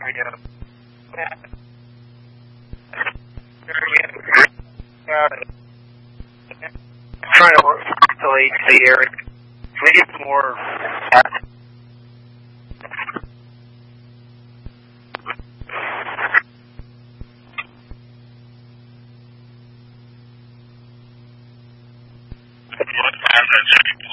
Trying to work the area. We get more. What time is it?